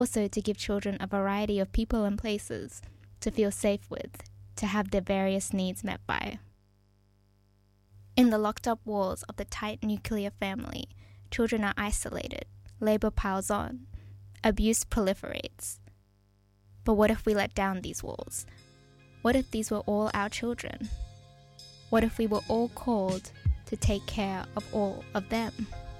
Also to give children a variety of people and places to feel safe with, to have their various needs met by. In the locked-up walls of the tight nuclear family, children are isolated, labor piles on, abuse proliferates. But what if we let down these walls? What if these were all our children? What if we were all called to take care of all of them?